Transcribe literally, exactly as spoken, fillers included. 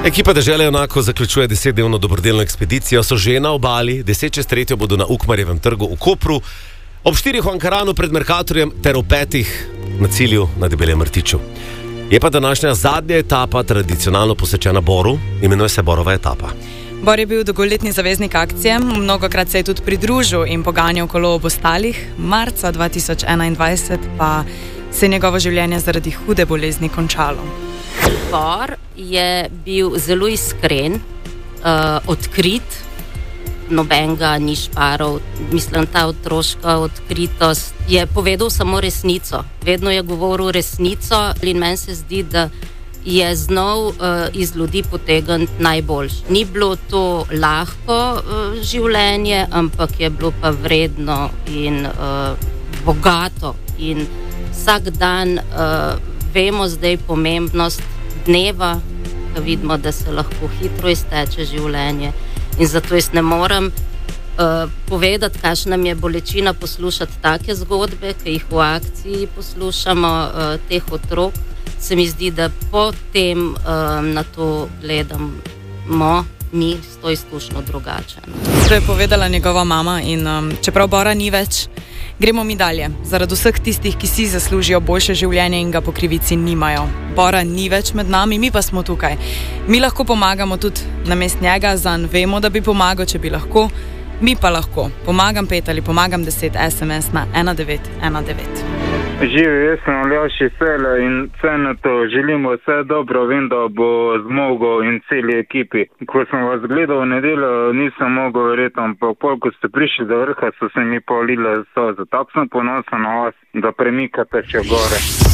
Ekipa Dežele Junakov zaključuje desetdnevno dobrodelno ekspedicijo. So že na obali, deset čez tretjo bodo na Ukmarjevem trgu v Kopru, ob štirih v Ankaranu pred Mercatorjem ter ob petih na cilju na Debelem rtiču. Je pa današnja zadnja etapa tradicionalno posvečena Boru, imenuje se Borova etapa. Bor je bil dolgoletni zaveznik akcije, mnogokrat se je tudi pridružil in poganjal kolo ob ostalih, marca dva tisoč enaindvajset pa se je njegovo življenje zaradi hude bolezni končalo. Bor je bil zelo iskren, uh, odkrit, nobenega ni šparov. Mislim, ta otroška odkritost je povedal samo resnico. Vedno je govoril resnico in meni se zdi, da je znal uh, iz ljudi potegniti najboljš. Ni bilo to lahko uh, življenje, ampak je bilo pa vredno in uh, bogato. In vsak dan uh, vemo zdaj pomembnost dneva, da vidimo, da se lahko hitro izteče življenje. In zato jaz ne morem uh, povedati, kakšna mi je bolečina poslušati take zgodbe, ki jih v akciji poslušamo, uh, teh otrok. Se mi zdi, da potem uh, na to gledamo mi s to izkušnjo drugače. To je povedala njegova mama in um, čeprav Bora ni več, gremo mi dalje. Zaradi vseh tistih, ki si zaslužijo boljše življenje in ga po krivici nimajo. Bora ni več med nami, mi pa smo tukaj. Mi lahko pomagamo tudi namest njega, zanj vemo, da bi pomagal, če bi lahko. Mi pa lahko. Pomagam pet ali pomagam deset es em es na ena devet ena devet. Živi, jaz sem Aljaž iz Celja in Cenetu želimo vse dobro, vem, da bo zmogel in celi ekipi. Ko sem vas gledal v nedeljo, nisem mogel verjeti, ampak pol, ko ste prišli do vrha, so se mi polile solze. Tako sem ponosen na vas, da premikate še gore.